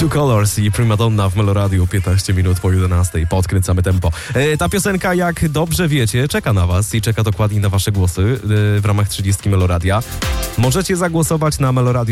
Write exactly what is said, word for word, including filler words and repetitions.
Two Colors i Primadonna w Meloradiu, piętnaście minut po jedenastej. Podkręcamy tempo. E, ta piosenka, jak dobrze wiecie, czeka na was i czeka dokładnie na wasze głosy e, w ramach trzydziestki Meloradia. Możecie zagłosować na Meloradio